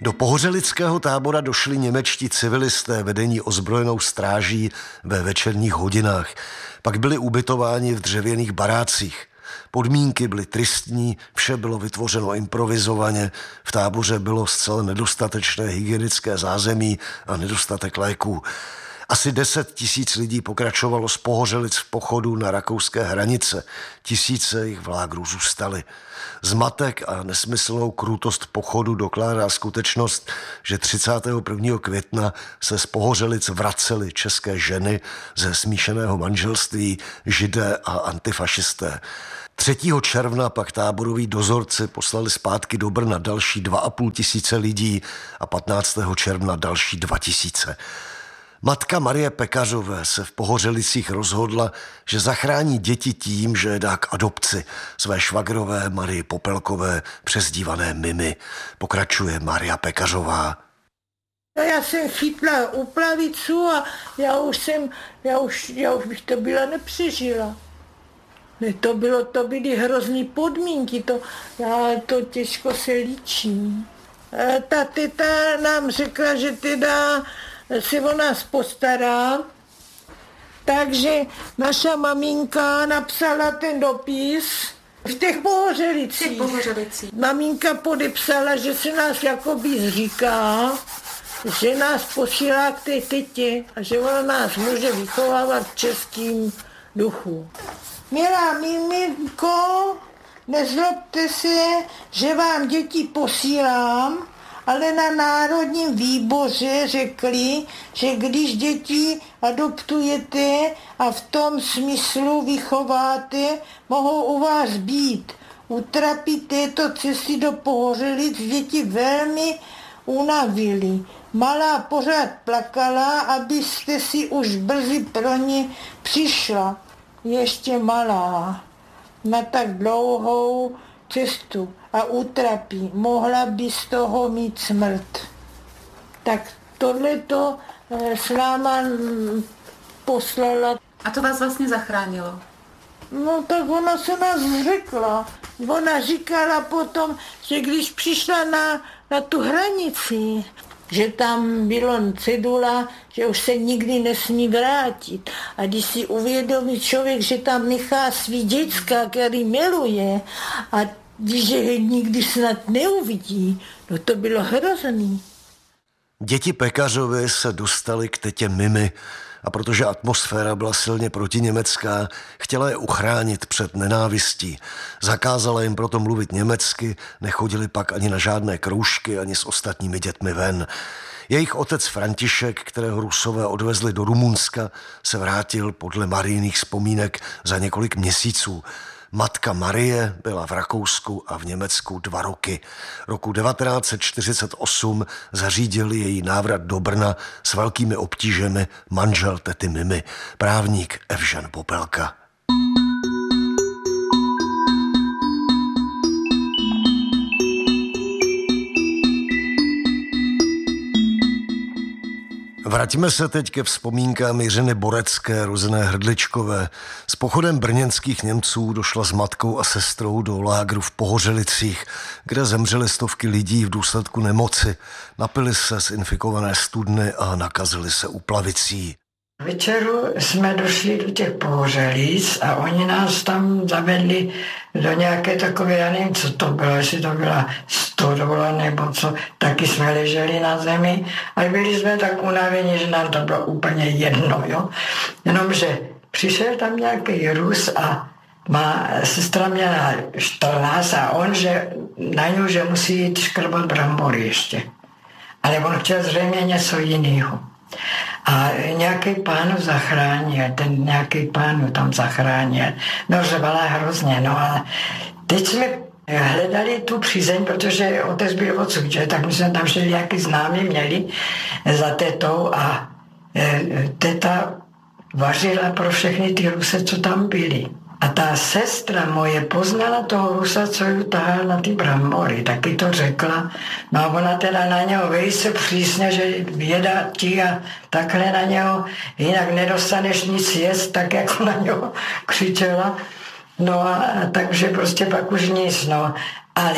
Do pohořelického tábora došli němečtí civilisté vedení ozbrojenou stráží ve večerních hodinách. Pak byli ubytováni v dřevěných barácích. Podmínky byly tristní, vše bylo vytvořeno improvizovaně, v táboře bylo zcela nedostatečné hygienické zázemí a nedostatek léků. Asi deset tisíc lidí pokračovalo z Pohořelic v pochodu na rakouské hranice. Tisíce jich v lágru zůstaly. Zmatek a nesmyslnou krutost pochodu dokládá skutečnost, že třicátého prvního května se z Pohořelic vracely české ženy ze smíšeného manželství, židé a antifašisté. třetího června pak táboroví dozorci poslali zpátky do Brna další dva a půl tisíce lidí a patnáctého června další dva tisíce. Matka Marie Pekařové se v Pohořelicích rozhodla, že zachrání děti tím, že je dá k adopci své švagrové Marii Popelkové, přezdívané Mimi. Pokračuje Maria Pekařová. No, já jsem chytla uplavicu a já už jsem, já už, já už bych to byla nepřežila. Ne, to bylo, to byly hrozný podmínky, to, já, to těžko se líčí. E, ta teta nám řekla, že teda se o nás postará, takže naša maminka napsala ten dopis v těch Pohořelicích. Maminka podepsala, že se nás jakoby zříká, že nás posílá k té tetě a že ona nás může vychovávat v českým duchu. Milá miminko, nezlobte se, že vám děti posílám, ale na Národním výboře řekli, že když děti adoptujete a v tom smyslu vychováte, mohou u vás být. U trapy této cesty do Pohořelic děti velmi unavily. Malá pořád plakala, abyste si už brzy pro ní přišla. Ještě malá, na tak dlouhou cestu a utrapí, mohla by z toho mít smrt. Tak tohleto s náma poslala. A to vás vlastně zachránilo? No tak ona se nás řekla. Ona říkala potom, že když přišla na, na tu hranici, že tam bylo cedula, že už se nikdy nesmí vrátit. A když si uvědomí člověk, že tam nechá svý děcka, který miluje, a když je nikdy snad neuvidí, no to bylo hrozný. Děti Pekařovy se dostaly k tetě Mimi a protože atmosféra byla silně protiněmecká, chtěla je uchránit před nenávistí. Zakázala jim proto mluvit německy, nechodili pak ani na žádné kroužky, ani s ostatními dětmi ven. Jejich otec František, kterého Rusové odvezli do Rumunska, se vrátil podle Marijných vzpomínek za několik měsíců. Matka Marie byla v Rakousku a v Německu dva roky. Roku devatenáct set čtyřicet osm zařídil její návrat do Brna s velkými obtížemi manžel tety Mimi, právník Evžen Popelka. Vraťme se teď ke vzpomínkám Jiřiny Borecké, rozené Hrdličkové. S pochodem brněnských Němců došla s matkou a sestrou do lágru v Pohořelicích, kde zemřely stovky lidí v důsledku nemoci. Napili se z infikované studny a nakazili se uplavicí. Večeru jsme došli do těch Pohořelic a oni nás tam zavedli do nějaké takové, já nevím, co to bylo, jestli to byla stodola nebo co, taky jsme leželi na zemi a byli jsme tak unavení, že nám to bylo úplně jedno, jo. Jenomže přišel tam nějaký Rus a má sestra měla čtrnáct a on, že na ňu, že musí jít škrbat brambory ještě. Ale on chtěl zřejmě něco jiného. A nějaký pán zachránil, ten nějaký pán tam zachránil. No, řvala hrozně, no a teď jsme hledali tu přízeň, protože otec byl odsud, že? Tak my jsme tam šli, nějaký známí měli za tetou a e, teta vařila pro všechny ty Ruse, co tam byli. A ta sestra moje poznala toho Rusa, co ju tahal na ty brambory, taky to řekla. No a ona teda na něho velice přísně, že věda ti a takhle na něho, jinak nedostaneš nic jest, tak jako na něho křičela. No a, a takže prostě pak už nic, no. Ale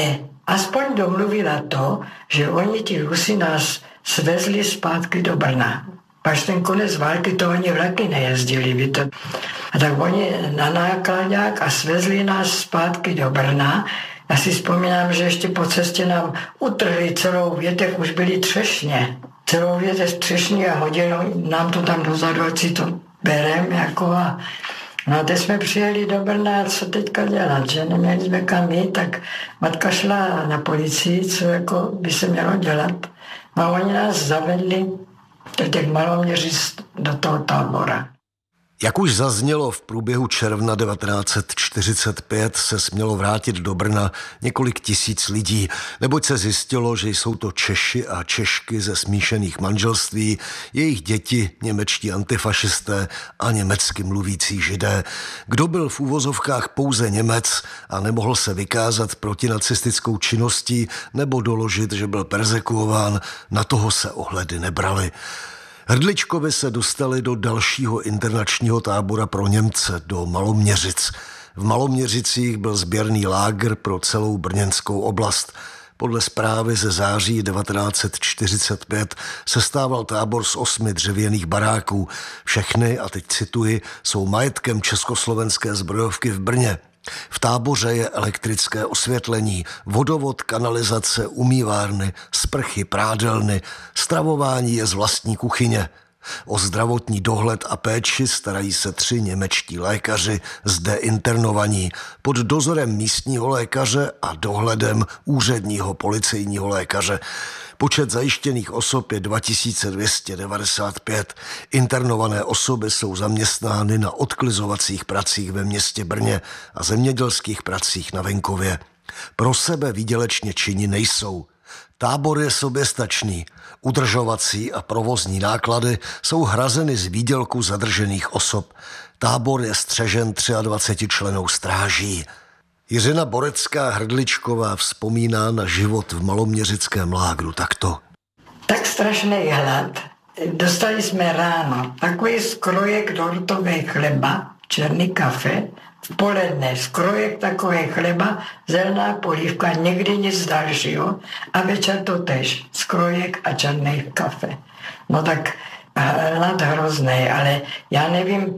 aspoň domluvila to, že oni ti Rusi nás svezli zpátky do Brna. Až ten konec války to oni vlaky nejezdili. Víte? A tak oni na nákladák a svezli nás zpátky do Brna. Já si vzpomínám, že ještě po cestě nám utrhli celou větev, už byli třešně. Celou větev třešní a hodili nám to tam dozadu, ať si to berem. Jako a no a teď jsme přijeli do Brna a co teďka dělat, že neměli jsme kam jít, tak matka šla na policii, co jako by se mělo dělat. A oni nás zavedli do těch Maloměřic do toho tábora. Jak už zaznělo, v průběhu června devatenáct set čtyřicet pět se smělo vrátit do Brna několik tisíc lidí, neboť se zjistilo, že jsou to Češi a Češky ze smíšených manželství, jejich děti, němečtí antifašisté a německy mluvící Židé. Kdo byl v úvozovkách pouze Němec a nemohl se vykázat protinacistickou činností nebo doložit, že byl perzekuován, na toho se ohledy nebrali. Hrdličkovi se dostali do dalšího internačního tábora pro Němce, do Maloměřic. V Maloměřicích byl sběrný lágr pro celou brněnskou oblast. Podle zprávy ze září devatenáct set čtyřicet pět sestával tábor z osmi dřevěných baráků. Všechny, a teď cituji, jsou majetkem Československé zbrojovky v Brně. V táboře je elektrické osvětlení, vodovod, kanalizace, umývárny, sprchy, prádelny, stravování je z vlastní kuchyně. O zdravotní dohled a péči starají se tři němečtí lékaři zde internovaní pod dozorem místního lékaře a dohledem úředního policejního lékaře. Počet zajištěných osob je dva tisíce dvě stě devadesát pět. Internované osoby jsou zaměstnány na odklizovacích pracích ve městě Brně a zemědělských pracích na venkově. Pro sebe výdělečně činní nejsou. Tábor je soběstačný. Udržovací a provozní náklady jsou hrazeny z výdělku zadržených osob. Tábor je střežen dvaceti třemi člennou stráží. Jiřina Borecká-Hrdličková vzpomíná na život v maloměřickém lágru takto. Tak strašný hlad. Dostali jsme ráno takový skrojek dortové chleba, černý kafe, v poledne skrojek takové chleba, zelená polívka, někdy nic dalšího a večer to tež, skrojek a černý kafe. No tak hlad hrozný, ale já nevím,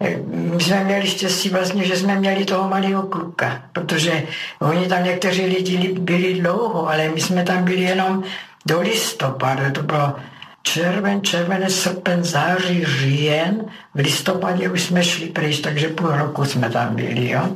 my jsme měli štěstí vlastně, že jsme měli toho malého kluka, protože oni tam někteří lidi byli dlouho, ale my jsme tam byli jenom do listopadu, to bylo červen, červenec, srpen, září, říjen, v listopadě už jsme šli pryč, takže půl roku jsme tam byli, jo.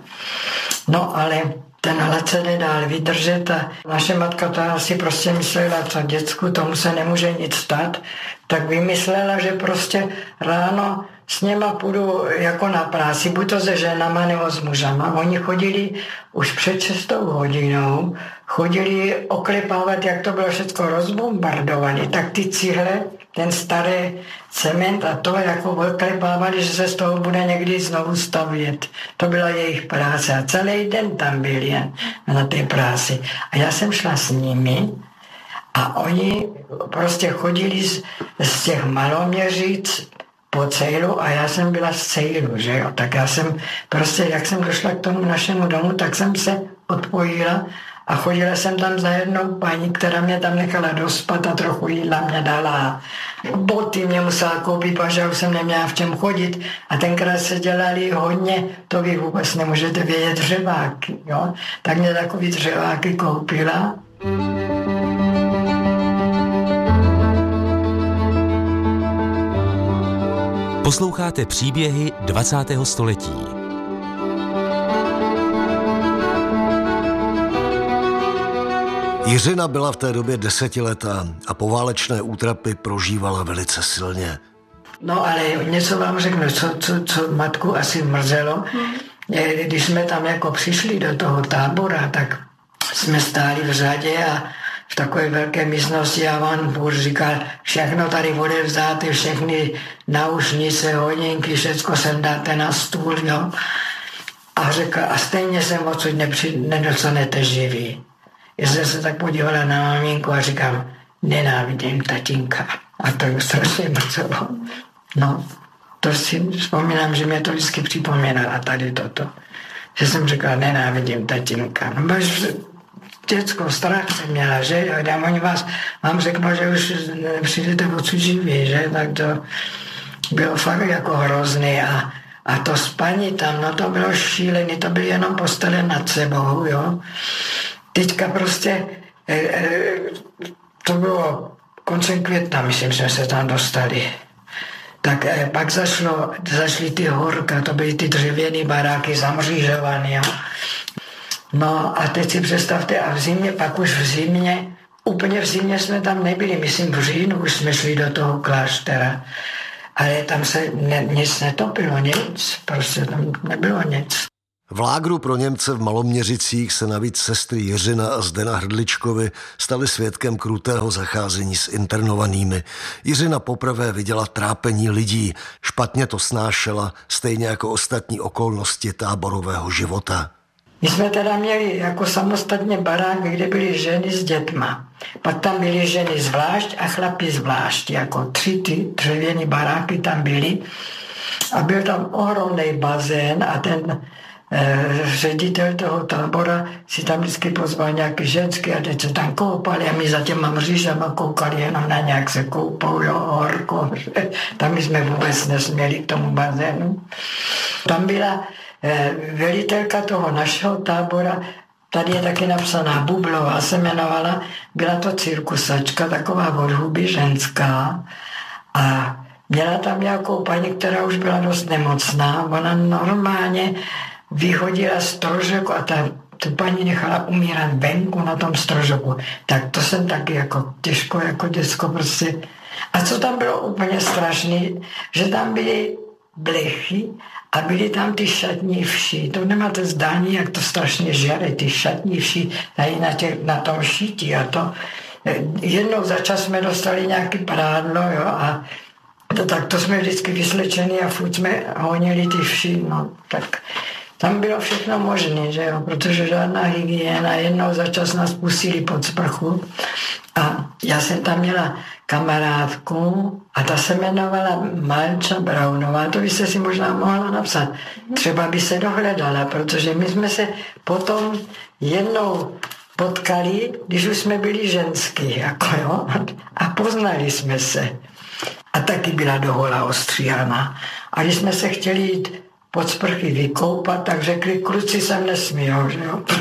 No ale ten hlad se nedal vydržet a naše matka ta asi prostě myslela, co děcku, tomu se nemůže nic stát, tak vymyslela, že prostě ráno s něma půjdu jako na práci, buď to se ženama nebo s mužama. Oni chodili už před šestou hodinou, chodili oklepávat, jak to bylo všechno rozbombardované, tak ty cihle, ten starý cement a to jako oklepávali, že se z toho bude někdy znovu stavět. To byla jejich práce a celý den tam byli na té práci. A já jsem šla s nimi a oni prostě chodili z, z těch Maloměřic po Cejlu a já jsem byla z Cejlu, že jo. Tak já jsem prostě, jak jsem došla k tomu našemu domu, tak jsem se odpojila a chodila jsem tam za jednou paní, která mě tam nechala dospat a trochu jídla mě dala. Boty mě musela koupit, protože já už jsem neměla v čem chodit a tenkrát se dělali hodně, to vy vůbec nemůžete vědět, dřeváky, jo. Tak mě takový dřeváky koupila. Posloucháte příběhy dvacátého století. Jiřina byla v té době desetiletá a poválečné útrapy prožívala velice silně. No ale něco vám řeknu, co, co, co matku asi mrzelo. Když jsme tam jako přišli do toho tábora, tak jsme stáli v řadě a v takové velké místnosti a on furt říkal, všechno tady odevzdáte, všechny náušnice, hodinky, všecko sem dáte na stůl, jo. A řekl, a stejně sem odsud nepři, nedostanete živý. Já jsem se tak podívala na maminku a říkám, nenávidím tatínka. A to je strašně mrzelo. No, to si vzpomínám, že mě to vždycky připomínala tady toto. Že jsem říkala, nenávidím tatínka. No, děcko, strach jsem měla, že? A když oni vás, vám řekl, že už přijdete odsud živí, že? Tak to bylo fakt jako hrozný a, a to spaní tam, no to bylo šílený, to bylo jenom postele nad sebou, jo. Teďka prostě, e, e, to bylo koncem května, myslím, že se tam dostali. Tak e, pak zašlo, zašly ty horka, to byly ty dřevěné baráky zamřížované, jo. No a teď si představte, a v zimě, pak už v zimě, úplně v zimě jsme tam nebyli, myslím v říjnu už jsme šli do toho kláštera, ale tam se ne, nic netopilo, nic, prostě tam nebylo nic. V lágru pro Němce v Maloměřicích se navíc sestry Jiřina a Zdena Hrdličkovi staly svědkem krutého zacházení s internovanými. Jiřina poprvé viděla trápení lidí, špatně to snášela, stejně jako ostatní okolnosti táborového života. My jsme teda měli jako samostatně barák, kde byly ženy s dětma. Pak tam byly ženy zvlášť a chlapi zvlášť. Jako tři ty dřevěné baráky tam byly. A byl tam ohromný bazén a ten eh, ředitel toho tábora si tam vždycky pozval nějaký ženský a teď se tam koupali a my za těma mřížama koukali jenom na nějak se koupou, jo, horko. Tam my jsme vůbec nesměli k tomu bazénu. Tam byla velitelka toho našeho tábora, tady je taky napsaná Bublová, se jmenovala, byla to cirkusačka, taková od huby ženská a měla tam nějakou paní, která už byla dost nemocná, ona normálně vyhodila strožek a ta, tu paní nechala umírat venku na tom strožoku. Tak to jsem taky jako těžko, jako děcko prostě. A co tam bylo úplně strašný, že tam byly blechy a byly tam ty šatní vši. To nemáte zdání, jak to strašně žere, ty šatní vši tady na, tě, na tom šítí a to. Jednou za čas jsme dostali nějaký prádlo, jo, a to, tak to jsme vždycky vyslečeni a furt jsme honili ty vši, no, tak tam bylo všechno možné, že jo, protože žádná hygiena, jednou za čas nás pustili pod sprchu a já jsem tam měla kamarádku a ta se jmenovala Malča Braunová, to byste si možná mohla napsat. Třeba by se dohledala, protože my jsme se potom jednou potkali, když už jsme byli ženský, jako jo, a poznali jsme se. A taky byla dohola ostříhaná. A když jsme se chtěli jít pod sprchy vykoupat, tak řekli, kluci sem nesmíjou, že jo.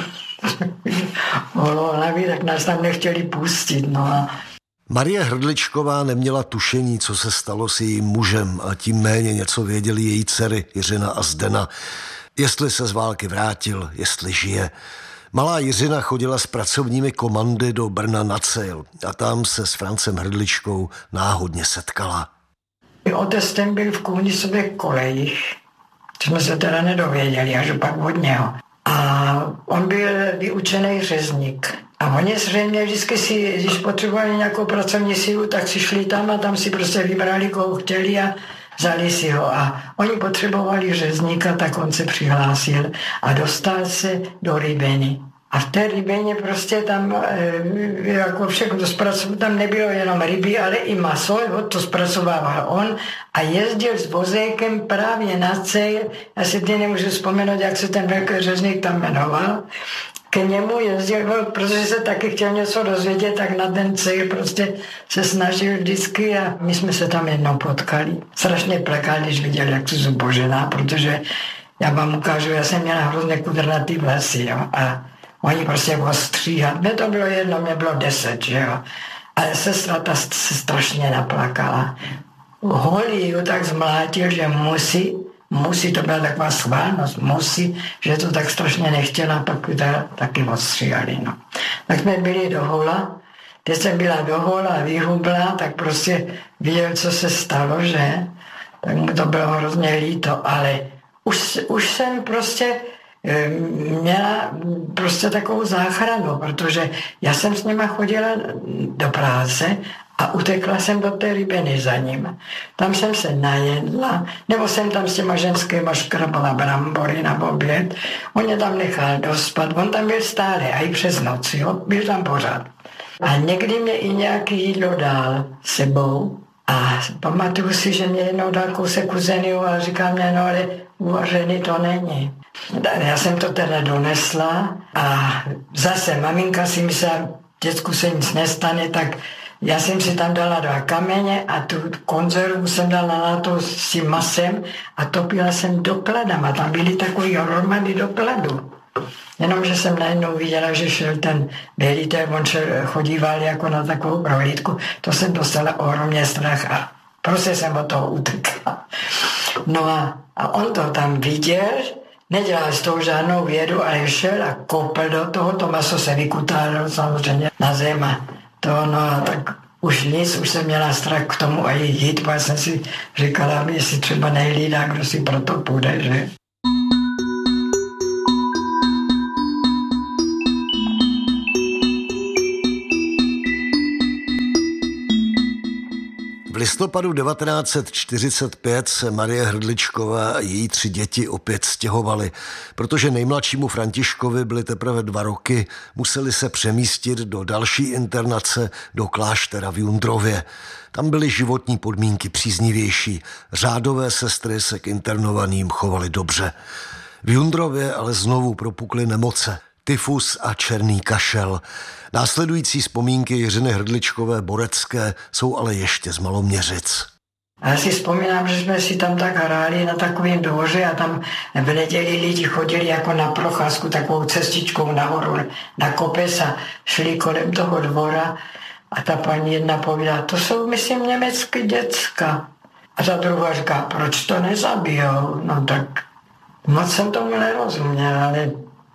Holohlaví, tak nás tam nechtěli pustit, no a Marie Hrdličková neměla tušení, co se stalo s jejím mužem a tím méně něco věděli její dcery Jiřina a Zdena. Jestli se z války vrátil, jestli žije. Malá Jiřina chodila s pracovními komandy do Brna na Cejl a tam se s Francem Hrdličkou náhodně setkala. Otec ten byl v Kuhnisově kolejích, jsme se teda nedověděli, až pak od něho. A on byl vyučený řezník. A oni zřejmě vždycky si, když potřebovali nějakou pracovní sílu, tak si šli tam a tam si prostě vybrali, koho chtěli a vzali si ho. A oni potřebovali řezníka, tak on se přihlásil a dostal se do Rybeny. A v té Rybeně prostě tam e, jako všechno to zpracoval, tam nebylo jenom ryby, ale i maso, jo, to zpracovával on a jezdil s vozejkem právě na Cejl, já si teď nemůžu vzpomenout, jak se ten velký řezník tam jmenoval, k němu jezdil, protože se taky chtěl něco dozvědět, tak na ten Cejl prostě se snažil vždycky a my jsme se tam jednou potkali. Strašně plakal, když viděl, jak jsem zubožená, protože já vám ukážu, já jsem měla hrozně kudrnatý vlasy, jo, a oni prostě ostříhat. Mně to bylo jedno, mě bylo deset, že jo. Ale sestra ta se strašně naplakala. Holí ho tak zmlátil, že musí, musí, to byla taková schválnost, musí, že to tak strašně nechtěla, pak teda taky ostříhali, no. Tak jsme byli do hola, teď jsem byla do hola a vyhubla, tak prostě viděl, co se stalo, že? Tak mu to bylo hrozně líto, ale už, už jsem prostě měla prostě takovou záchranu, protože já jsem s nima chodila do práce a utekla jsem do té Rybeny za ním. Tam jsem se najedla, nebo jsem tam s těma ženskýma škrabala brambory na oběd. On mě tam nechal dospat, on tam byl stále, a i přes noc, jo, byl tam pořád. A někdy mě i nějaký jídlo dal sebou a pamatuju si, že mě jednou dal kousek uzeniu a říká mě, no ale uvařený to není. Já jsem to teda donesla a zase maminka si myslela, děcku se nic nestane, tak já jsem si tam dala dva kameně a tu konzervu jsem dala na to s tím masem a topila jsem dokladama. Tam byly takový hromady dokladů. Jenomže jsem najednou viděla, že šel ten velitel, on šel, chodíval jako na takovou prohlídku. To jsem dostala ohromně strach a prostě jsem od toho utekla. No a, a on to tam viděl, nedělal z toho žádnou vědu, ale šel a kopl do toho, to maso se vykutálo samozřejmě na zem a to, no a tak už nic, už jsem měla strach k tomu a jít, protože jsem si říkala, jestli třeba nehlídá, kdo si proto půjde, že? V listopadu devatenáct set čtyřicet pět se Marie Hrdličková a její tři děti opět stěhovaly, protože nejmladšímu Františkovi byly teprve dva roky, museli se přemístit do další internace do kláštera v Jundrově. Tam byly životní podmínky příznivější, řádové sestry se k internovaným chovaly dobře. V Jundrově ale znovu propukly nemoce. Tyfus a černý kašel. Následující vzpomínky Jiřiny Hrdličkové Borecké jsou ale ještě z Maloměřic. Já si vzpomínám, že jsme si tam tak hráli na takovém dvoře a tam v neděli lidi chodili jako na procházku takovou cestičkou nahoru na kopec a šli kolem toho dvora a ta paní jedna povídala, to jsou, myslím, německé děcka. A ta druhá říká, proč to nezabijou? No tak moc jsem tomu nerozuměl, ale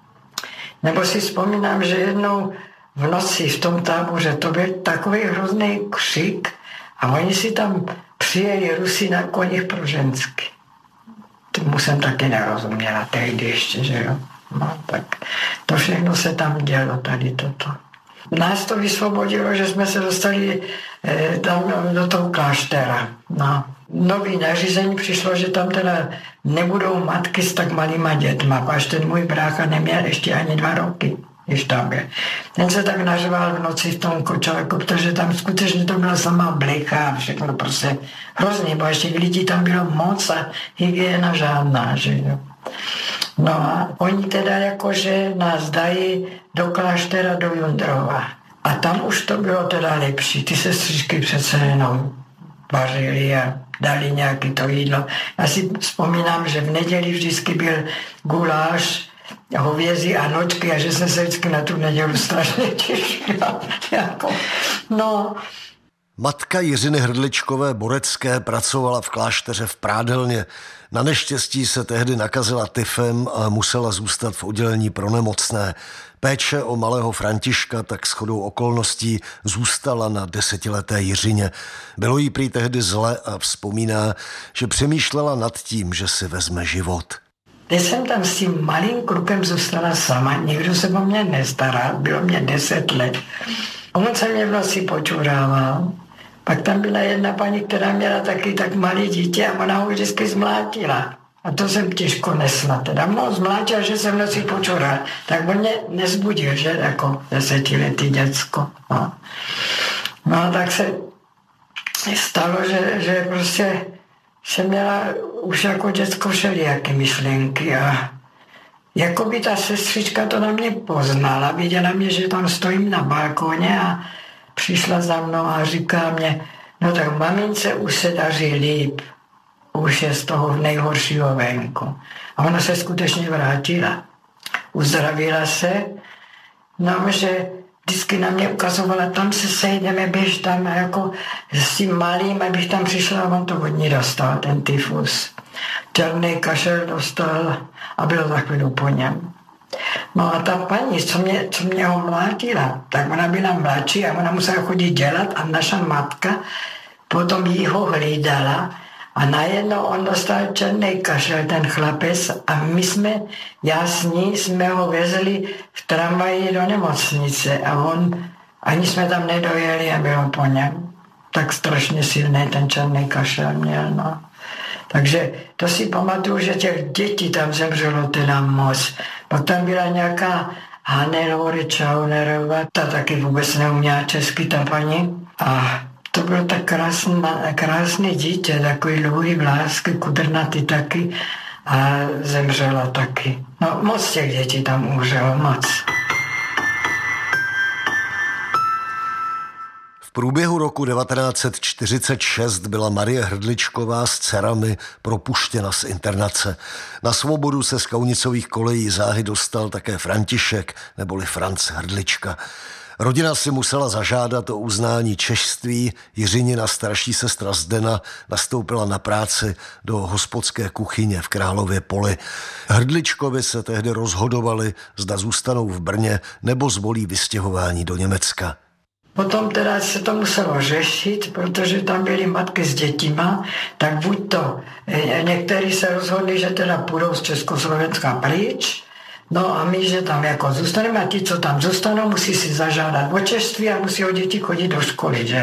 nebo si vzpomínám, že jednou v noci v tom táboře to byl takový hrozný křik a oni si tam přijeli Rusy na koních pro ženské. Tomu jsem taky nerozuměla tehdy ještě, že jo. No, tak to všechno se tam dělo, tady toto. Nás to vysvobodilo, že jsme se dostali eh, tam do toho kláštera. No. Nový nařízení přišlo, že tam teda nebudou matky s tak malýma dětma, až ten můj brácha neměl ještě ani dva roky, když tam byl. Ten se tak nařval v noci v tom kočáku, protože tam skutečně to byla samá blecha a všechno prostě hrozný, bo ještě lidí tam bylo moc a hygiena žádná, že jo. No a oni teda jakože nás dají do kláštera do Jundrova. A tam už to bylo teda lepší. Ty sestřičky přece jenom vařili a dali nějaké to jídlo. Já si vzpomínám, že v neděli vždycky byl guláš, hovězí a nočky a že jsem se vždycky na tu nedělu strašně těšila. Jako, no. Matka Jiřiny Hrdličkové Borecké pracovala v klášteře v Prádelně. Na neštěstí se tehdy nakazila tyfem a musela zůstat v oddělení pro nemocné. Péče o malého Františka tak shodou okolností zůstala na desetileté Jiřině. Bylo jí prý tehdy zle a vzpomíná, že přemýšlela nad tím, že si vezme život. Když jsem tam s tím malým klukem zůstala sama, nikdo se o mě nestará, bylo mě deset let. On se mě v noci počurával. Pak tam byla jedna paní, která měla taky tak malé dítě a ona ho vždycky zmlátila. A to jsem těžko nesla. Teda mnou zmlátil, že jsem v noci počural. Tak on mě nezbudil, že jako desetiletý děcko. No. No tak se stalo, že, že prostě jsem měla už jako děcko všelijaké myšlenky a jako by ta sestřička to na mě poznala, viděla mě, že tam stojím na balkóně a přišla za mnou a říká mě, no tak mamince už se daří líp, už je z toho nejhoršího venku. A ona se skutečně vrátila. Uzdravila se, no že vždycky na mě ukazovala, tam se sejdeme, běž tam jako s tím malým, abych tam přišla a on to od ní dostal, ten tyfus. Černý kašel dostal a bylo za chvíli po něm. No a ta paní, co mě, co mě ho mlátila, tak ona byla mladší a ona musela chodit dělat a naša matka potom jí ho hlídala a najednou on dostal černý kašel, ten chlapec, a my jsme, já s ní jsme ho vezli v tramvaji do nemocnice a on, ani jsme tam nedojeli a bylo po něm. Tak strašně silný ten černý kašel měl, no. Takže to si pamatuju, že těch dětí tam zemřelo teda moc. Pak tam byla nějaká Hannelore Čaunerová, ta taky vůbec neuměla česky, ta paní. A to bylo tak krásné, krásné dítě, takový dlouhý vlásky, kudrnatý taky. a zemřela taky. No moc těch dětí tam umřelo, moc. V průběhu roku devatenáct set čtyřicet šest byla Marie Hrdličková s dcerami propuštěna z internace. Na svobodu se z kaunicových kolejí záhy dostal také František, neboli Franc Hrdlička. Rodina si musela zažádat o uznání češství, Jiřinina starší sestra Zdena nastoupila na práci do hospodské kuchyně v Králově Poli. Hrdličkovi se tehdy rozhodovali, zda zůstanou v Brně nebo zvolí vystěhování do Německa. Potom teda se to muselo řešit, protože tam byly matky s dětima, tak buď to, někteří se rozhodli, že teda půjdou z Československa pryč, no a my, že tam jako zůstaneme a ti, co tam zůstanou, musí si zažádat o češství a musí o děti chodit do školy, že?